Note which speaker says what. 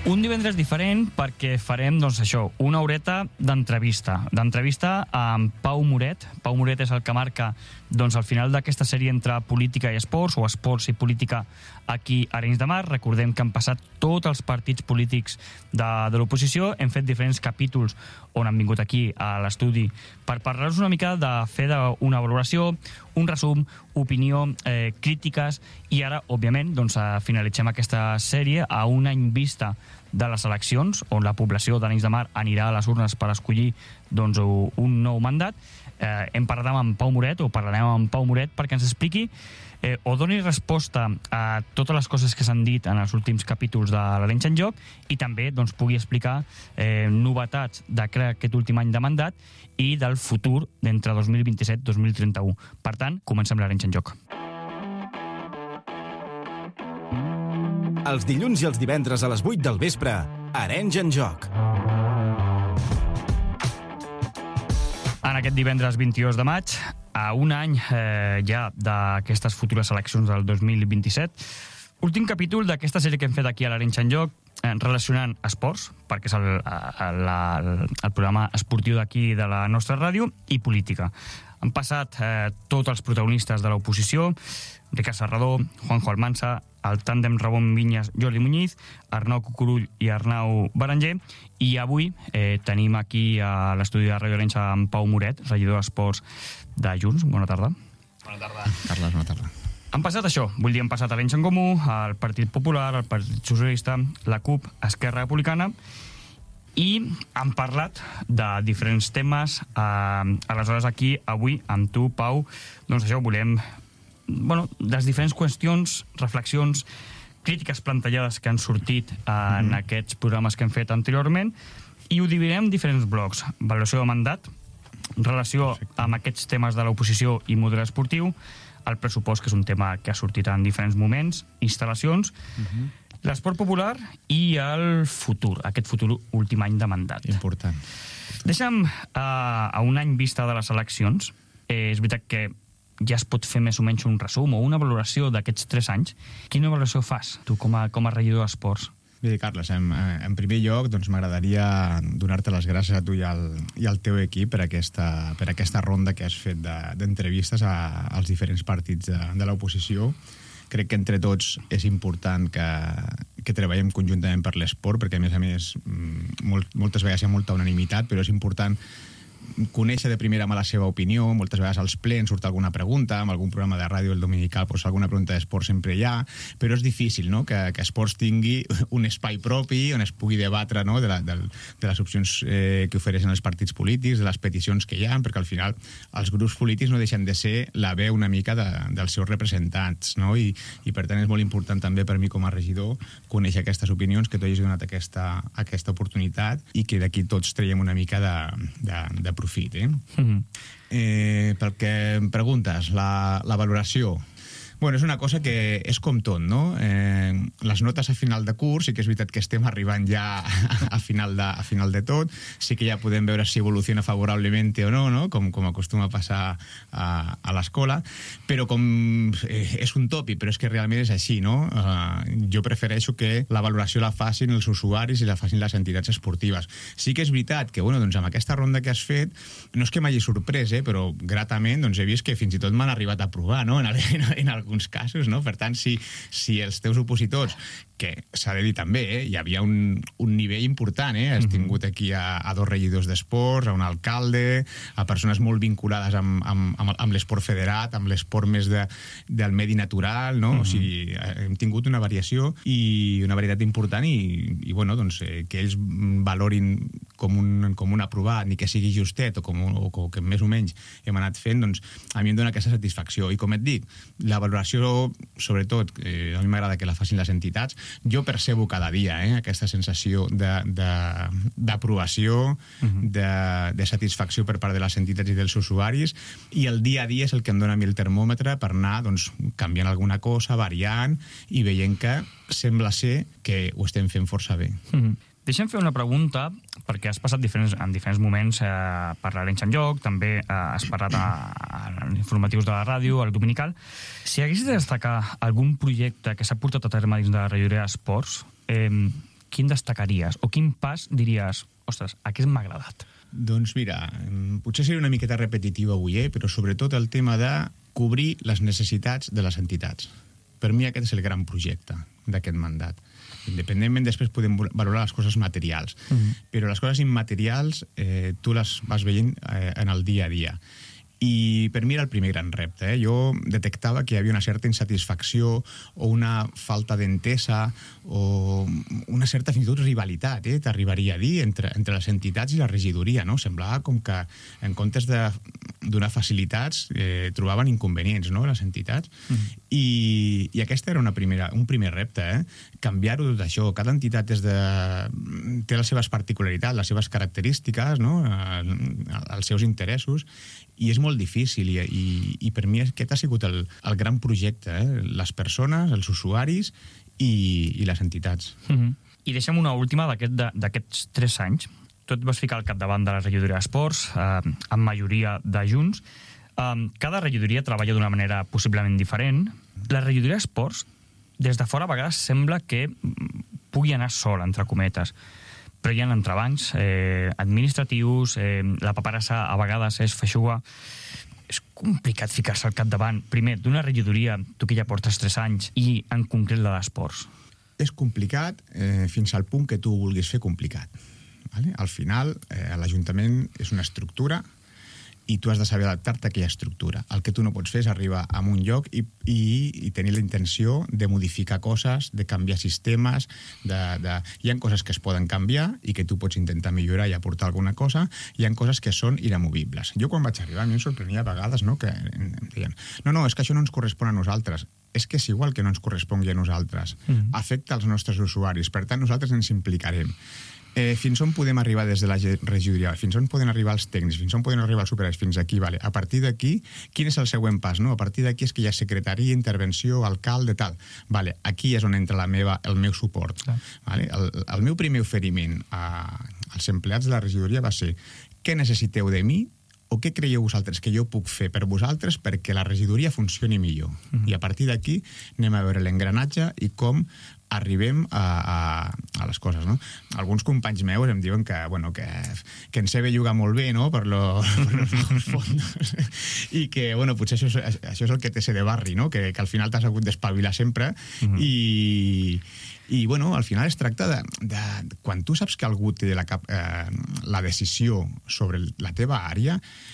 Speaker 1: Un divendres diferent perquè farem, doncs això, una horeta d'entrevista. D'entrevista amb Pau Moret. Pau Moret és el que marca doncs, al final d'aquesta sèrie entre política i esports, o esports i política aquí a Arenys de Mar. Recordem que han passat tots els partits polítics de l'oposició. Hem fet diferents capítols on han vingut aquí a l'estudi per parlar-nos una mica de fer una valoració, un resum, opinió, crítiques, i ara, òbviament, doncs, finalitzem aquesta sèrie a un any vista de les eleccions, on la població d'Arenys de Mar anirà a les urnes per escollir doncs, un nou mandat. Hem parlat amb Pau Moret, o parlarem amb Pau Moret, perquè ens expliqui o doni resposta a totes les coses que s'han dit en els últims capítols de l'Arenys en Joc, i també doncs, pugui explicar novetats d'aquest últim any de mandat i del futur d'entre 2027 i 2031. Per tant, comencem l'Arenys en Joc.
Speaker 2: Els dilluns i els divendres a les 8 del vespre, Arenys en Joc.
Speaker 1: En aquest divendres 22 de maig, a un any ja d'aquestes futures eleccions del 2027, últim capítol d'aquesta sèrie que hem fet aquí a l'Arenys en Joc, relacionant esports, perquè és el programa esportiu d'aquí de la nostra ràdio, i política. Han passat tots els protagonistes de l'oposició: Ricard Serrador, Juanjo Almansa, el tàndem Ramon Vinyes, Jordi Muñiz, Arnau Cucurull i Arnau Berenguer, i avui tenim aquí a l'estudi de Ràdio Arenys amb Pau Moret, regidor d'Esports de Junts. Bona tarda.
Speaker 3: Bona tarda. Carles, bona tarda.
Speaker 1: Han passat això, han passat Arenys en Comú, el Partit Popular, el Partit Socialista, la CUP, Esquerra Republicana, i han parlat de diferents temes. Aleshores aquí, avui, amb tu, Pau, doncs això, volem les diferents qüestions, reflexions, crítiques plantejades que han sortit en aquests programes que hem fet anteriorment, i ho dividirem en diferents blocs: valoració de mandat, relació amb aquests temes de l'oposició i model esportiu, el pressupost, que és un tema que ha sortit en diferents moments, instal·lacions, l'esport popular i el futur, aquest futur últim any de mandat.
Speaker 3: Important.
Speaker 1: Deixa'm, a un any vista de les eleccions, és veritat que ja es pot fer més o menys un resum o una valoració d'aquests 3 anys. Quina valoració fas, tu, com a regidor d'esports?
Speaker 3: Bé, Carles, en primer lloc doncs, m'agradaria donar-te les gràcies a tu i al teu equip per aquesta ronda que has fet d'entrevistes als diferents partits de l'oposició. Crec que entre tots és important que treballem conjuntament per l'esport, perquè a més moltes vegades hi ha molta unanimitat, però és important conèixer de primera mà la seva opinió. Moltes vegades als plens surt alguna pregunta, amb algun programa de ràdio, el dominical, doncs alguna pregunta d'esport sempre hi ha, però és difícil, no?, que esports tingui un espai propi on es pugui debatre, no?, de les opcions que ofereixen els partits polítics, de les peticions que hi ha, perquè al final els grups polítics no deixen de ser la veu una mica dels seus representants, no?, i per tant és molt important també per mi com a regidor conèixer aquestes opinions, que tu hagis donat aquesta oportunitat i que d'aquí tots traiem una mica de profit. Pel que em preguntes, la valoració, és una cosa que és com tot, no? Les notes a final de curs, sí que és veritat que estem arribant ja a final de tot, sí que ja podem veure si evoluciona favorablement o no, com acostuma a passar a l'escola, però és un tòpic, però és que realment és així, no? Jo prefereixo que la valoració la facin els usuaris i la facin les entitats esportives. Sí que és veritat que, doncs amb aquesta ronda que has fet, no és que m'hagi sorprès, però gratament he vist que fins i tot m'han arribat a provar, no?, en alguns casos, no? Per tant, si els teus opositors, que s'ha de dir també, hi havia un nivell important, has tingut aquí a 2 regidors d'esports, a un alcalde, a persones molt vinculades amb l'esport federat, amb l'esport més del medi natural, no? O sigui, hem tingut una variació i una varietat important, i que ells valorin com un aprovat, ni que sigui justet, o que més o menys hem anat fent, doncs a mi em dona aquesta satisfacció. I com et dic, la valoració, sobretot, a mi m'agrada que la facin les entitats. Jo percebo cada dia aquesta sensació d'aprovació, de satisfacció per part de les entitats i dels usuaris, i el dia a dia és el que em dona a mi el termòmetre per anar canviant alguna cosa, variant, i veient que sembla ser que ho estem fent força bé.
Speaker 1: Deixa'm fer una pregunta, perquè has passat en diferents moments per l'Arenys en Joc, també has parlat en informatius de la ràdio, al dominical. Si haguessis de destacar algun projecte que s'ha portat a terme dins de la regidoria d'esports, quin destacaries? O quin pas diries, ostres, aquest m'ha agradat?
Speaker 3: Doncs mira, potser seria una miqueta repetitiu avui, però sobretot el tema de cobrir les necessitats de les entitats. Per mi aquest és el gran projecte d'aquest mandat. Independentment, després podem valorar les coses materials, però les coses immaterials tu les vas veient en el dia a dia. I per mi era el primer gran repte. Jo detectava que hi havia una certa insatisfacció o una falta d'entesa o una certa fins i tot rivalitat, t'arribaria a dir, entre les entitats i la regidoria. No? Semblava com que en comptes de donar facilitats trobaven inconvenients, no? Les entitats. I aquest era un primer repte, canviar-ho tot això. Cada entitat té les seves particularitats, les seves característiques, no? Els seus interessos, i és molt difícil, i per mi aquest ha sigut el gran projecte, les persones, els usuaris i les entitats.
Speaker 1: I deixem una última d'aquests 3 anys. Tu et vas ficar al capdavant de la regidoria d'esports, amb majoria de Junts. Cada regidoria treballa d'una manera possiblement diferent. La regidoria d'esports, des de fora, a vegades sembla que pugui anar sola, entre cometes, però hi ha entrebancs administratius, la paperassa a vegades és feixuga. És complicat ficar-se al capdavant, primer, d'una regidoria, tu que ja portes 3 anys, i en concret la d'esports.
Speaker 3: És complicat fins al punt que tu ho vulguis fer complicat. Vale? Al final, l'Ajuntament és una estructura i tu has de saber adaptar-te a aquella estructura. El que tu no pots fer és arribar a un lloc i tenir la intenció de modificar coses, de canviar sistemes, hi ha coses que es poden canviar i que tu pots intentar millorar i aportar alguna cosa, hi ha coses que són inamovibles. Jo quan vaig arribar a mi em sorprenia a vegades, no?, que em deien, no, és que això no ens correspon a nosaltres. És que és igual que no ens correspongui a nosaltres. Afecta els nostres usuaris, per tant nosaltres ens implicarem. Fins on podem arribar des de la regidoria, fins on poden arribar els tècnics, fins on poden arribar els superats, fins aquí, vale. A partir d'aquí, quin és el següent pas? No? A partir d'aquí és que hi ha secretaria, intervenció, alcalde, tal. Vale. Aquí és on entra el meu suport. Vale. El meu primer oferiment als empleats de la regidoria va ser: què necessiteu de mi o què creieu vosaltres que jo puc fer per vosaltres perquè la regidoria funcioni millor? I a partir d'aquí anem a veure l'engranatge i com arribem a les coses, no? Alguns companys meus em diuen que en sé jugar molt bé, no?, per los fondos, i que, potser això és el que té ser de barri, no?, que al final t'has hagut d'espavilar sempre, i al final es tracta de quan tu saps que algú té la decisió sobre la teva àrea,